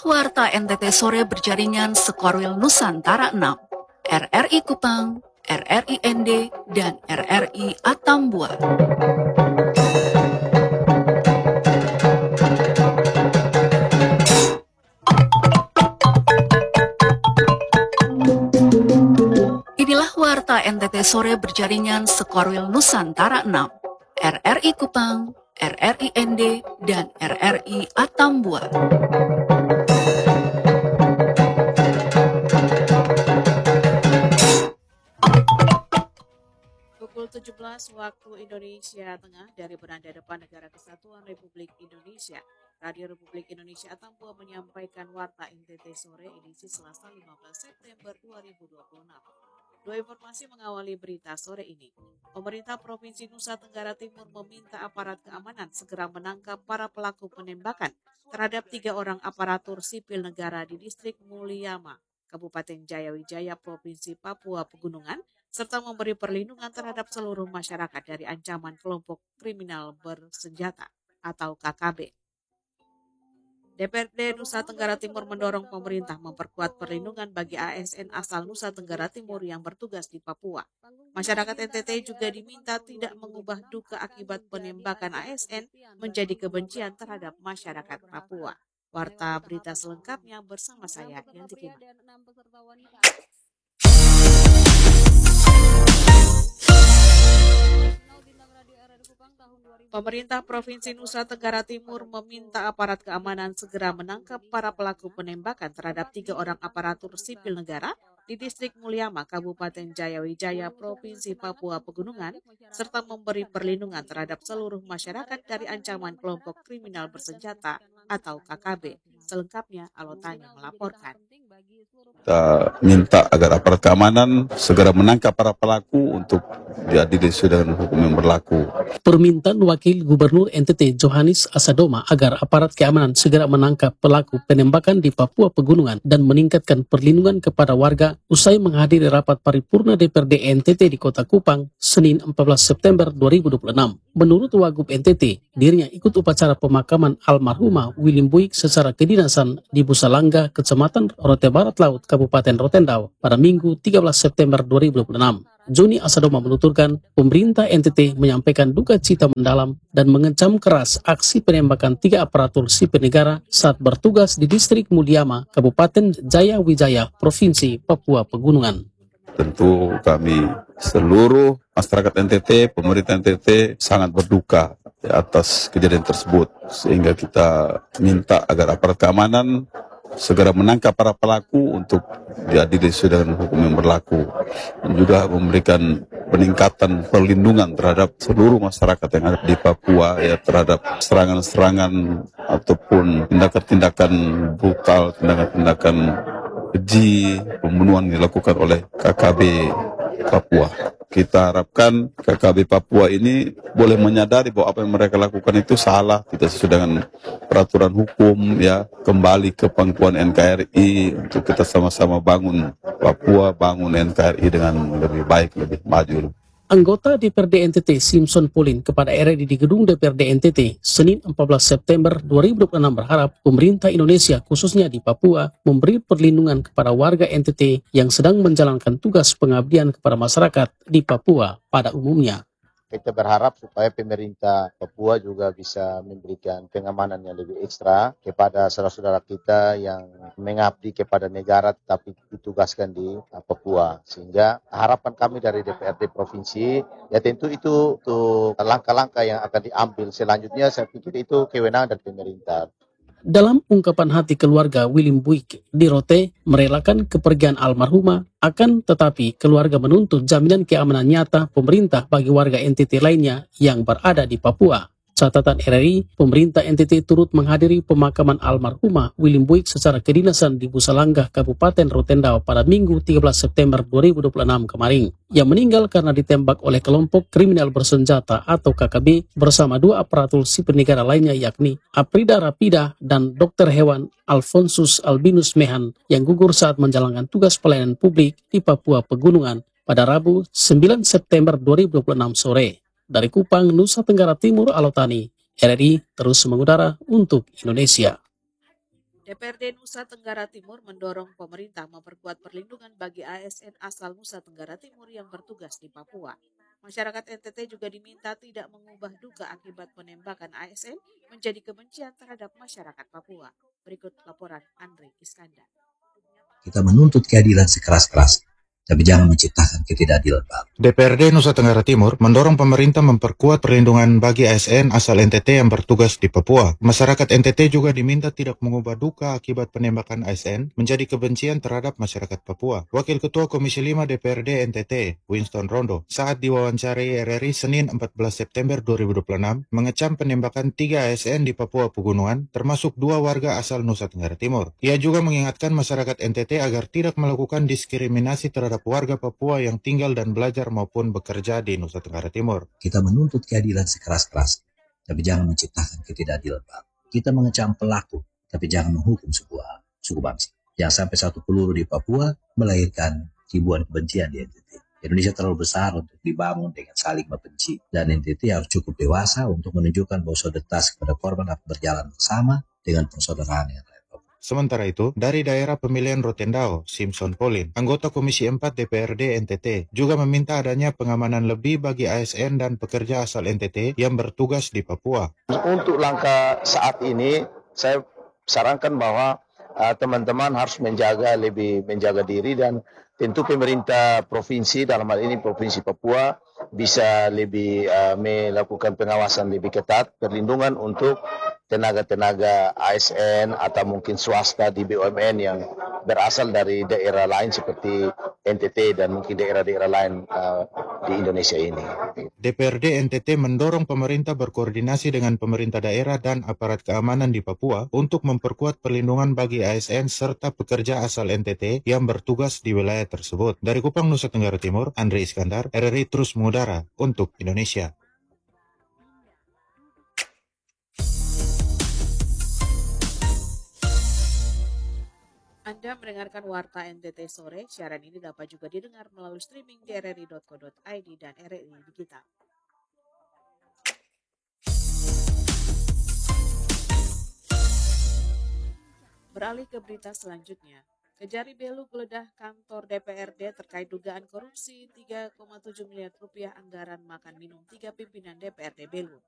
Warta NTT Sore berjaringan Sekorwil Nusantara 6, RRI Kupang, RRI ND, dan RRI Atambua. Inilah Warta NTT Sore berjaringan Sekorwil Nusantara 6, RRI Kupang, RRI ND, dan RRI Atambua. Pukul 17 waktu Indonesia Tengah dari Beranda Depan Negara Kesatuan Republik Indonesia. Radio Republik Indonesia Atambua menyampaikan Warta NTT Sore edisi Selasa 15 September 2026. Dua informasi mengawali berita sore ini. Pemerintah Provinsi Nusa Tenggara Timur meminta aparat keamanan segera menangkap para pelaku penembakan terhadap 3 orang aparatur sipil negara di distrik Mulyama, Kabupaten Jayawijaya, Provinsi Papua Pegunungan, serta memberi perlindungan terhadap seluruh masyarakat dari ancaman kelompok kriminal bersenjata atau KKB. DPRD Nusa Tenggara Timur mendorong pemerintah memperkuat perlindungan bagi ASN asal Nusa Tenggara Timur yang bertugas di Papua. Masyarakat NTT juga diminta tidak mengubah duka akibat penembakan ASN menjadi kebencian terhadap masyarakat Papua. Warta berita selengkapnya bersama saya, Yanti Kima. Pemerintah Provinsi Nusa Tenggara Timur meminta aparat keamanan segera menangkap para pelaku penembakan terhadap 3 orang aparatur sipil negara di distrik Mulyama, Kabupaten Jayawijaya, Provinsi Papua Pegunungan, serta memberi perlindungan terhadap seluruh masyarakat dari ancaman kelompok kriminal bersenjata atau KKB. Selengkapnya, Alotanya melaporkan. Kita minta agar aparat keamanan segera menangkap para pelaku untuk diadili sesuai dengan hukum yang berlaku. Permintaan Wakil Gubernur NTT Johannes Asadoma agar aparat keamanan segera menangkap pelaku penembakan di Papua Pegunungan dan meningkatkan perlindungan kepada warga usai menghadiri rapat paripurna DPRD NTT di Kota Kupang Senin 14 September 2026. Menurut Wagub NTT, dirinya ikut upacara pemakaman almarhumah William Buik secara kedinasan di Busalangga, Kecamatan Rote Barat Laut, Kabupaten Rotendau pada Minggu 13 September 2026. Joni Asadoma menuturkan pemerintah NTT menyampaikan duka cita mendalam dan mengecam keras aksi penembakan 3 aparatur sipil negara saat bertugas di distrik Mulyama, Kabupaten Jayawijaya, Provinsi Papua Pegunungan. Tentu kami seluruh masyarakat NTT, pemerintah NTT sangat berduka atas kejadian tersebut, sehingga kita minta agar aparat keamanan segera menangkap para pelaku untuk diadili sesuai dengan hukum yang berlaku, dan juga memberikan peningkatan perlindungan terhadap seluruh masyarakat yang ada di Papua ya, terhadap serangan-serangan ataupun tindakan-tindakan brutal, tindakan-tindakan keji, pembunuhan yang dilakukan oleh KKB Papua. Kita harapkan KKB Papua ini boleh menyadari bahwa apa yang mereka lakukan itu salah, tidak sesuai dengan peraturan hukum, ya, kembali ke pangkuan NKRI untuk kita sama-sama bangun Papua, bangun NKRI dengan lebih baik, lebih maju. Anggota DPRD NTT Simpson Pauline kepada RRI di gedung DPRD NTT Senin 14 September 2026 berharap pemerintah Indonesia khususnya di Papua memberi perlindungan kepada warga NTT yang sedang menjalankan tugas pengabdian kepada masyarakat di Papua pada umumnya. Kita berharap supaya pemerintah Papua juga bisa memberikan pengamanan yang lebih ekstra kepada saudara-saudara kita yang mengabdi kepada negara tetapi ditugaskan di Papua. Sehingga harapan kami dari DPRD Provinsi, ya tentu itu untuk langkah-langkah yang akan diambil selanjutnya, saya pikir itu kewenangan dari pemerintah. Dalam ungkapan hati keluarga William Buik di Rote merelakan kepergian almarhumah, akan tetapi keluarga menuntut jaminan keamanan nyata pemerintah bagi warga NTT lainnya yang berada di Papua. Catatan RRI, pemerintah NTT turut menghadiri pemakaman almarhumah William Buik secara kedinasan di Busalangga, Kabupaten Rotendau pada Minggu 13 September 2026 kemarin. Yang meninggal karena ditembak oleh kelompok kriminal bersenjata atau KKB bersama 2 aparatur sipil negara lainnya yakni Aprida Rapida dan Dr. Hewan Alfonsus Albinus Mehan yang gugur saat menjalankan tugas pelayanan publik di Papua Pegunungan pada Rabu 9 September 2026 sore. Dari Kupang, Nusa Tenggara Timur, Alotani, RRI terus mengudara untuk Indonesia. DPRD Nusa Tenggara Timur mendorong pemerintah memperkuat perlindungan bagi ASN asal Nusa Tenggara Timur yang bertugas di Papua. Masyarakat NTT juga diminta tidak mengubah duka akibat penembakan ASN menjadi kebencian terhadap masyarakat Papua. Berikut laporan Andre Iskandar. Kita menuntut keadilan sekeras-kerasnya, tapi jangan menciptakan ketidakadilan baru. DPRD Nusa Tenggara Timur mendorong pemerintah memperkuat perlindungan bagi ASN asal NTT yang bertugas di Papua. Masyarakat NTT juga diminta tidak mengubah duka akibat penembakan ASN menjadi kebencian terhadap masyarakat Papua. Wakil Ketua Komisi 5 DPRD NTT, Winston Rondo, saat diwawancari RRI Senin 14 September 2026, mengecam penembakan 3 ASN di Papua Pegunungan, termasuk 2 warga asal Nusa Tenggara Timur. Ia juga mengingatkan masyarakat NTT agar tidak melakukan diskriminasi terhadap warga Papua yang tinggal dan belajar maupun bekerja di Nusa Tenggara Timur. Kita menuntut keadilan sekeras-kerasnya, tapi jangan menciptakan ketidakadilan baru. Kita mengecam pelaku, tapi jangan menghukum sebuah suku bangsa. Jangan sampai satu peluru di Papua melahirkan ribuan kebencian di NTT. Indonesia terlalu besar untuk dibangun dengan saling membenci, dan NTT harus cukup dewasa untuk menunjukkan bahwa solidaritas kepada korban dapat berjalan bersama dengan persaudaraan yang lain. Sementara itu, dari daerah pemilihan Rotendao, Simpson Pauline, anggota Komisi 4 DPRD NTT, juga meminta adanya pengamanan lebih bagi ASN dan pekerja asal NTT yang bertugas di Papua. Untuk langkah saat ini, saya sarankan bahwa teman-teman harus menjaga diri, dan tentu pemerintah provinsi, dalam hal ini Provinsi Papua, bisa lebih melakukan pengawasan lebih ketat, perlindungan untuk tenaga-tenaga ASN atau mungkin swasta di BUMN yang berasal dari daerah lain seperti NTT dan mungkin daerah-daerah lain di Indonesia ini. DPRD NTT mendorong pemerintah berkoordinasi dengan pemerintah daerah dan aparat keamanan di Papua untuk memperkuat perlindungan bagi ASN serta pekerja asal NTT yang bertugas di wilayah tersebut. Dari Kupang, Nusa Tenggara Timur, Andre Iskandar, RRI terus mengudara untuk Indonesia. Anda mendengarkan Warta NTT Sore. Siaran ini dapat juga didengar melalui streaming di rri.co.id dan RRI Digital. Beralih ke berita selanjutnya. Kejari Belu geledah kantor DPRD terkait dugaan korupsi 3,7 miliar rupiah anggaran makan minum 3 pimpinan DPRD Belu.